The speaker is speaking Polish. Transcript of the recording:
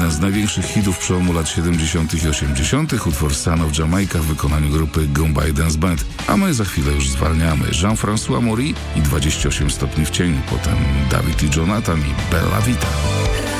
jeden z największych hitów przełomu lat 70. i 80. utwór Son of Jamaica w wykonaniu grupy Gombay Dance Band. A my za chwilę już zwalniamy. Jean-François Maury i 28 stopni w cieniu. Potem David i Jonathan i Bella Vita.